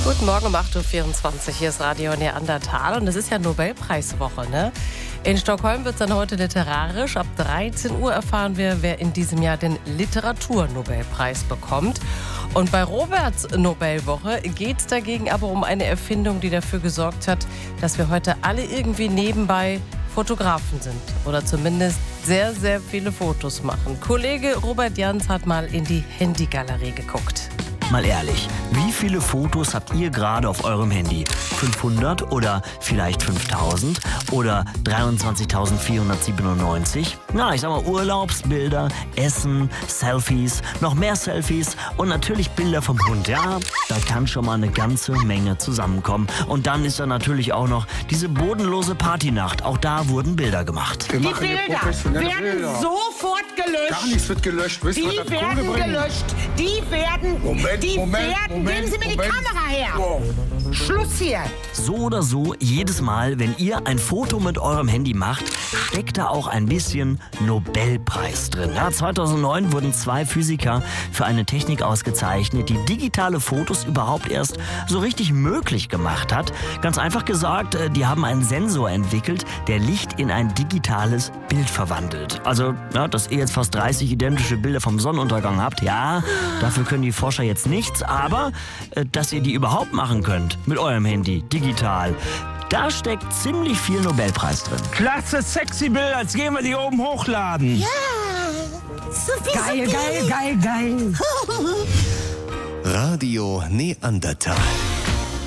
Guten Morgen um 8.24 Uhr. Hier ist Radio Neandertal und es ist ja Nobelpreiswoche, ne? In Stockholm wird es dann heute literarisch. Ab 13 Uhr erfahren wir, wer in diesem Jahr den Literaturnobelpreis bekommt. Und bei Roberts Nobelwoche geht es dagegen aber um eine Erfindung, die dafür gesorgt hat, dass wir heute alle irgendwie nebenbei Fotografen sind. Oder zumindest sehr, sehr viele Fotos machen. Kollege Robert Jans hat mal in die Handygalerie geguckt. Mal ehrlich, wie viele Fotos habt ihr gerade auf eurem Handy? 500 oder vielleicht 5000 oder 23.497? Na, ich sag mal Urlaubsbilder, Essen, Selfies, noch mehr Selfies und natürlich Bilder vom Hund. Ja, da kann schon mal eine ganze Menge zusammenkommen. Und dann ist da natürlich auch noch diese bodenlose Partynacht. Auch da wurden Bilder gemacht. Die Bilder werden sofort gelöscht. Gar nichts wird gelöscht. Wisst ihr, was Die das werden Kohle bringt? gelöscht. Die werden. Geben Sie mir die Kamera her. Oh. Schluss hier. So oder so, jedes Mal, wenn ihr ein Foto mit eurem Handy macht, steckt da auch ein bisschen Nobelpreis drin. Ja, 2009 wurden 2 Physiker für eine Technik ausgezeichnet, die digitale Fotos überhaupt erst so richtig möglich gemacht hat. Ganz einfach gesagt, die haben einen Sensor entwickelt, der Licht in ein digitales Bild verwandelt. Also, ja, dass ihr jetzt fast 30 identische Bilder vom Sonnenuntergang habt, ja, dafür können die Forscher jetzt nichts, aber dass ihr die überhaupt machen könnt mit eurem Handy, digital, da steckt ziemlich viel Nobelpreis drin. Klasse, sexy Bilder, als gehen wir die oben hochladen. Ja. Sophie, Geil, geil, geil, geil. Radio Neandertal.